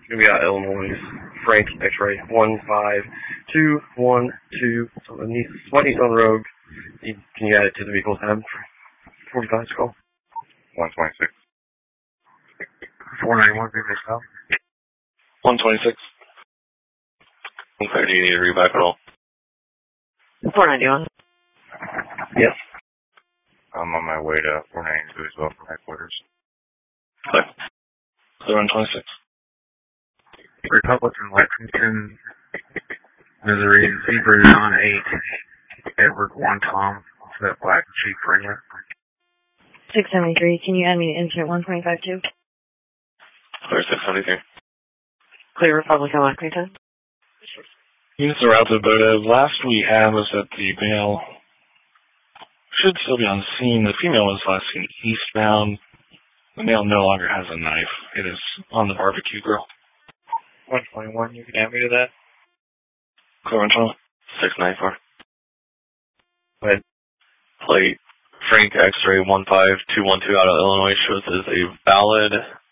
We got Illinois, Frank, X-ray, 15212, something needs on the road. Can you add it to the vehicle tab? 45 call. 126. 491, vehicle call. 126. Okay, do you need a revive at all? 491. Yes. I'm on my way to 492 as well for headquarters. Clear. Clear on 26. Republican, Lexington, Missouri, Zebra 98, Edward 1 Tom, that black Jeep Wrangler. 673, can you add me to incident 125-2? Clear 673. Clear Republican, Lexington. Units are routed, but last we had was that the male should still be on scene. The female was last seen eastbound. The male no longer has a knife. It is on the barbecue grill. 121, you can add me to that? Clear on 694. Go ahead. Plate Frank X-ray 15212 out of Illinois shows as a valid